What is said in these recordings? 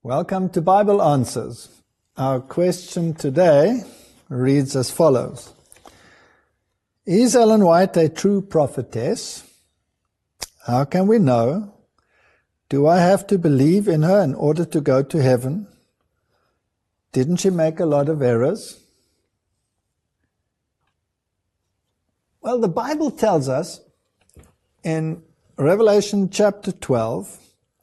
Welcome to Bible Answers. Our question today reads as follows. Is Ellen White a true prophetess? How can we know? Do I have to believe in her in order to go to heaven? Didn't she make a lot of errors? Well, the Bible tells us in Revelation chapter 12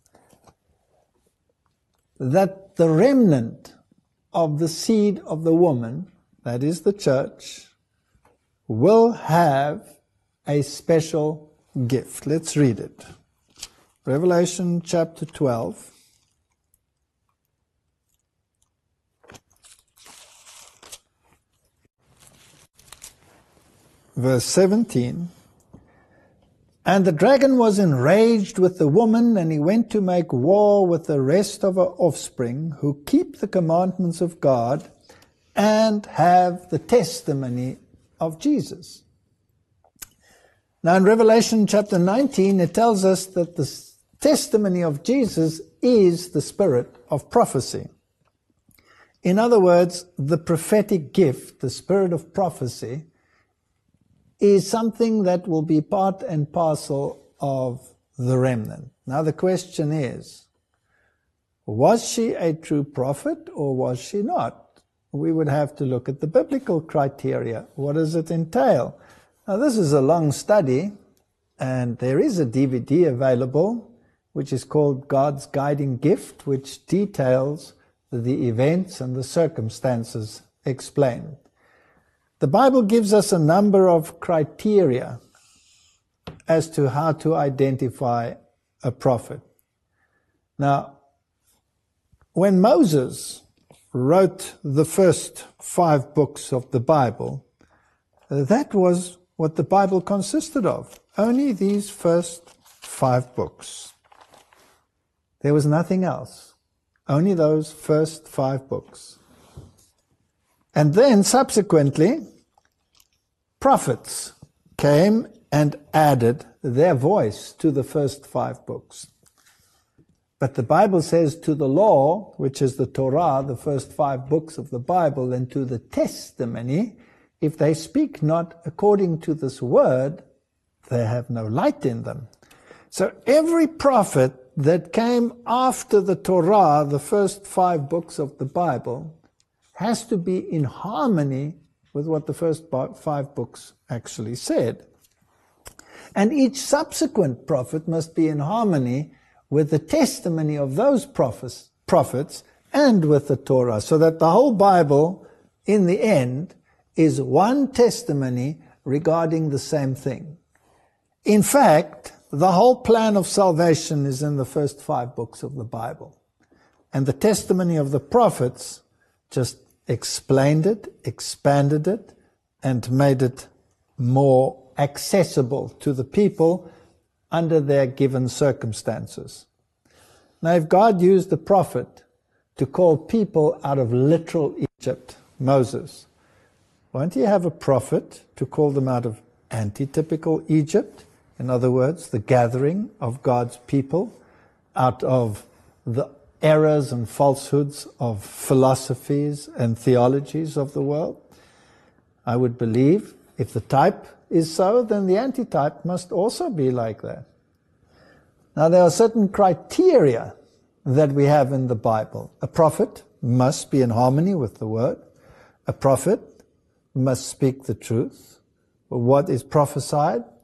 that the remnant of the seed of the woman, that is the church, will have a special gift. Let's read it. Revelation chapter 12. Verse 17. And the dragon was enraged with the woman, and he went to make war with the rest of her offspring, who keep the commandments of God and have the testimony of Jesus. Now in Revelation chapter 19, it tells us that the testimony of Jesus is the spirit of prophecy. In other words, the prophetic gift, the spirit of prophecy, is something that will be part and parcel of the remnant. Now the question is, was she a true prophet or was she not? We would have to look at the biblical criteria. What does it entail? Now this is a long study, and there is a DVD available which is called God's Guiding Gift, which details the events and the circumstances explained. The Bible gives us a number of criteria as to how to identify a prophet. Now, when Moses wrote the first 5 books of the Bible, that was what the Bible consisted of. Only these first 5 books. There was nothing else. Only those first 5 books. And then subsequently, prophets came and added their voice to the first 5 books. But the Bible says to the law, which is the Torah, the first 5 books of the Bible, and to the testimony, if they speak not according to this word, they have no light in them. So every prophet that came after the Torah, the first 5 books of the Bible, has to be in harmony with what the first 5 books actually said. And each subsequent prophet must be in harmony with the testimony of those prophets and with the Torah, so that the whole Bible, in the end, is one testimony regarding the same thing. In fact, the whole plan of salvation is in the first 5 books of the Bible. And the testimony of the prophets just explained it, expanded it, and made it more accessible to the people under their given circumstances. Now, if God used the prophet to call people out of literal Egypt, Moses, won't he have a prophet to call them out of antitypical Egypt? In other words, the gathering of God's people out of the errors and falsehoods of philosophies and theologies of the world? I would believe if the type is so, then the antitype must also be like that. Now there are certain criteria that we have in the Bible. A prophet must be in harmony with the word. A prophet must speak the truth. What is prophesied